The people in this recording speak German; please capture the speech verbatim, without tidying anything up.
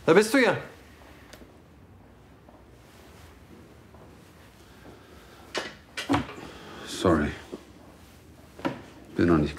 Da bist du ja. Sorry. Bin noch nicht